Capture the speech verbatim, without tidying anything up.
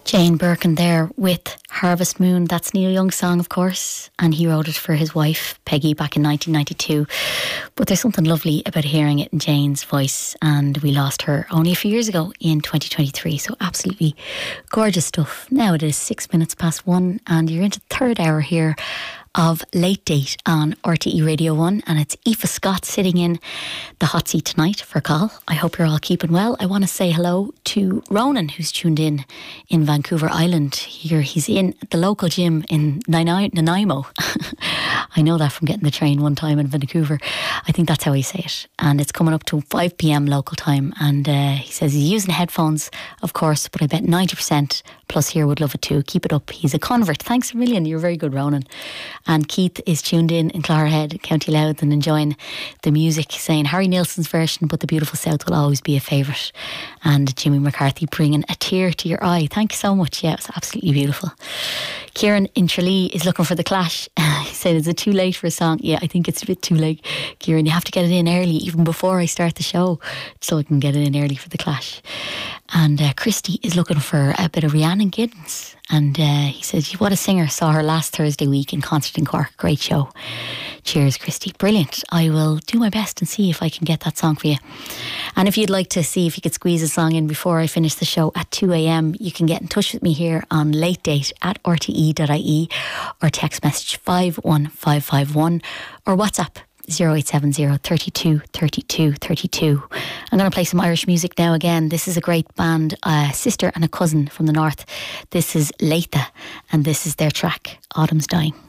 Jane Birkin there with Harvest Moon. That's Neil Young's song, of course, and he wrote it for his wife Peggy back in nineteen ninety-two. But there's something lovely about hearing it in Jane's voice, and we lost her only a few years ago in twenty twenty-three. So absolutely gorgeous stuff. Now it is six minutes past one, and you're into the third hour here of Late Date on R T E Radio one, and it's Aoife Scott sitting in the hot seat tonight for a call. I hope you're all keeping well. I want to say hello to Ronan, who's tuned in in Vancouver Island. Here he's in the local gym in Nanaimo. I know that from getting the train one time in Vancouver. I think that's how I say it. And it's coming up to five p.m. local time, and uh, he says he's using headphones, of course, but I bet ninety percent plus here would love it too. Keep it up. He's a convert. Thanks a million. You're very good, Ronan. And Keith is tuned in in Clarehead, County Louth, and enjoying the music, saying Harry Nilsson's version, but the beautiful South will always be a favourite. And Jimmy McCarthy bringing a tear to your eye. Thank you so much. Yeah, it was absolutely beautiful. Kieran in Tralee is looking for The Clash. He said, is it too late for a song? Yeah, I think it's a bit too late, Kieran. You have to get it in early, even before I start the show, so I can get it in early for The Clash. And uh, Christy is looking for a bit of Rhiannon Giddens. And uh, he says, what a singer. Saw her last Thursday week in concert in Cork. Great show. Cheers, Christy. Brilliant. I will do my best and see if I can get that song for you. And if you'd like to see if you could squeeze a song in before I finish the show at two a.m, you can get in touch with me here on Late Date at r t e dot i e, or text message five one five five one, or WhatsApp zero eight seven zero thirty-two thirty-two thirty-two. I'm going to play some Irish music now again. This is a great band, a sister and a cousin from the north. This is Leitha, and this is their track, Autumn's Dying.